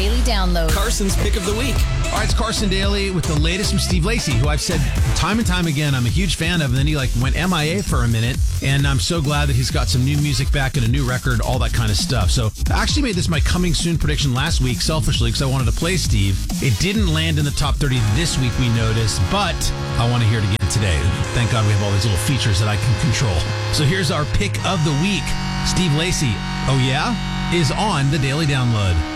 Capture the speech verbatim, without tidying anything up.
Daily Download. Carson's Pick of the Week. All right, it's Carson Daly with the latest from Steve Lacy, who I've said time and time again I'm a huge fan of, and then he like went M I A for a minute, and I'm so glad that he's got some new music back and a new record, all that kind of stuff. So I actually made this my coming soon prediction last week, selfishly, because I wanted to play Steve. It didn't land in the top thirty this week, we noticed, but I want to hear it again today. Thank God we have all these little features that I can control. So here's our pick of the week. Steve Lacy, oh yeah, is on the Daily Download.